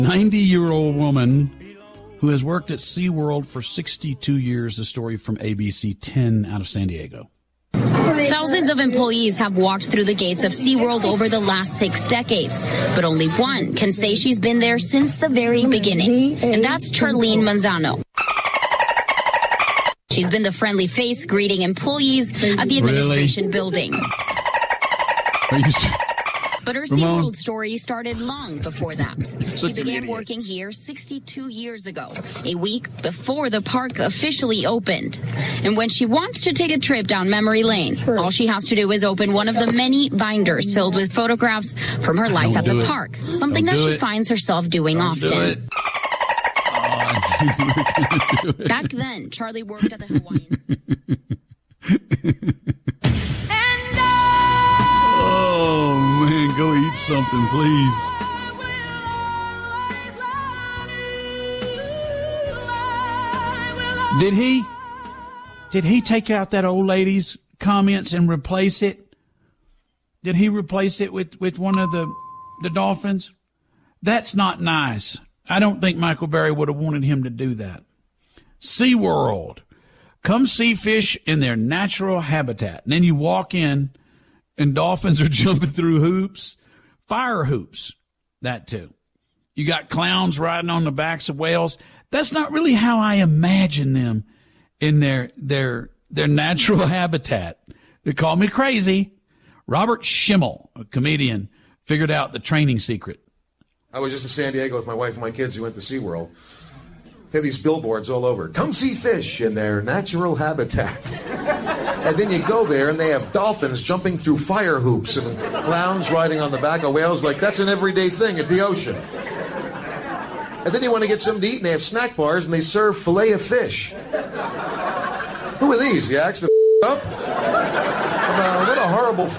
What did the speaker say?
90-year-old woman who has worked at SeaWorld for 62 years. The story from ABC 10 out of San Diego. Thousands of employees have walked through the gates of SeaWorld over the last 6 decades, but only one can say she's been there since the very beginning, and that's Charlene Manzano. She's been the friendly face greeting employees at the administration building. But her SeaWorld story started long before that. She began working here 62 years ago, a week before the park officially opened. And when she wants to take a trip down memory lane, all she has to do is open one of the many binders filled with photographs from her life at the park, something that she finds herself doing often. Back then, Charlie worked at the Hawaiian. Oh, man, go eat something, please. Did he take out that old lady's comments and replace it? Did he replace it with one of the dolphins? That's not nice. I don't think Michael Berry would have wanted him to do that. SeaWorld. Come see fish in their natural habitat. And then you walk in, and dolphins are jumping through hoops, fire hoops, that too. You got clowns riding on the backs of whales. That's not really how I imagine them in their natural habitat. They call me crazy. Robert Schimmel, a comedian, figured out the training secret. I was just in San Diego with my wife and my kids who went to SeaWorld. They have these billboards all over. Come see fish in their natural habitat. And then you go there and they have dolphins jumping through fire hoops and clowns riding on the back of whales. Like, that's an everyday thing at the ocean. And then you want to get something to eat and they have snack bars and they serve filet of fish. Who are these? You asked the up? What a horrible